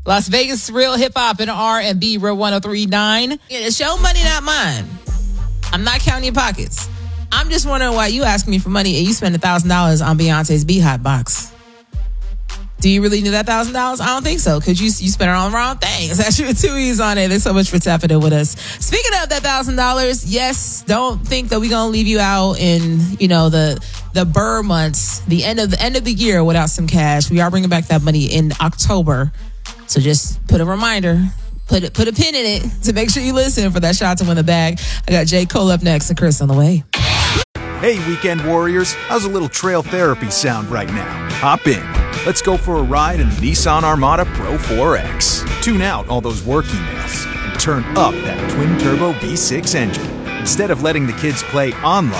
Las Vegas Real Hip Hop and R&B, Real 103.9. It's show money, not mine. I'm not counting your pockets. I'm just wondering why you asking me for money and you spend $1,000 on Beyonce's Beehive box. Do you really need that $1,000? I don't think so, because you spent it on the wrong things. That's your 2 E's on it. Thanks so much for tapping in with us. Speaking of that $1,000, yes, don't think that we're gonna leave you out in the burr months, the end of the year without some cash. We are bringing back that money in October, so just put a reminder. Put a pin in it to make sure you listen for that shot to win the bag. I got J. Cole up next and Chris on the way. Hey, weekend warriors, how's a little trail therapy sound right now? Hop in. Let's go for a ride in the Nissan Armada Pro 4X. Tune out all those work emails and turn up that twin-turbo V6 engine. Instead of letting the kids play online,